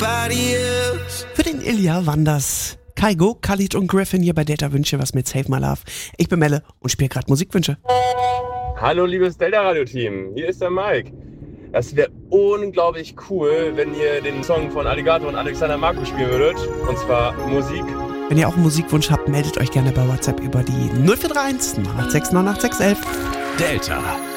Für den Ilja waren das Kaigo, Khalid und Griffin hier bei Delta Wünsche was mit Save My Love. Ich bin Melle und spiele gerade Musikwünsche. Hallo liebes Delta-Radio-Team, hier ist der Mike. Das wäre unglaublich cool, wenn ihr den Song von Alligator und Alexander Marco spielen würdet. Und zwar Musik. Wenn ihr auch einen Musikwunsch habt, meldet euch gerne bei WhatsApp über die 0431 986 98611. Delta.